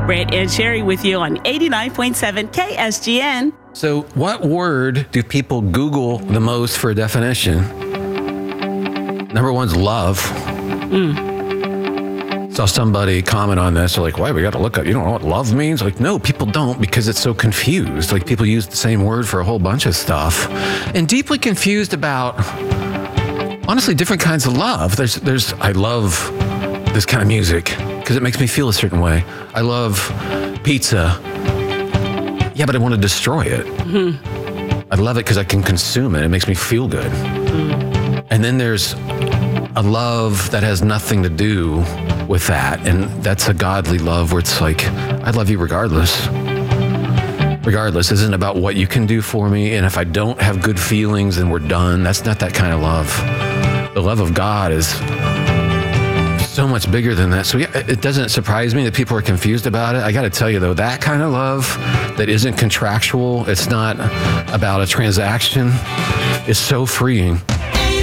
Brett and Sherry with you on 89.7 KSGN. So what word do people Google the most for a definition? Number one's love. Saw somebody comment on this. They're like, why we got to look up? You don't know what love means? Like, no, people don't, because it's so confused. Like, people use the same word for a whole bunch of stuff, and deeply confused about, honestly, different kinds of love. I love this kind of music because it makes me feel a certain way. I love pizza. Yeah, but I want to destroy it. I love it because I can consume it. It makes me feel good. And then there's a love that has nothing to do with that. And that's a godly love where it's like, I love you regardless. Regardless, isn't about what you can do for me. And if I don't have good feelings, then we're done. That's not that kind of love. The love of God is so much bigger than that. So yeah, it doesn't surprise me that people are confused about it. I got to tell you though, that kind of love that isn't contractual, it's not about a transaction, is so freeing.